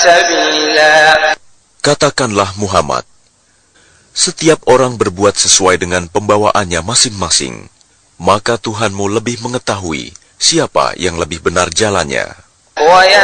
سبيلا. Katakanlah Muhammad, setiap orang berbuat sesuai dengan pembawaannya masing-masing, maka Tuhanmu lebih mengetahui siapa yang lebih benar jalannya.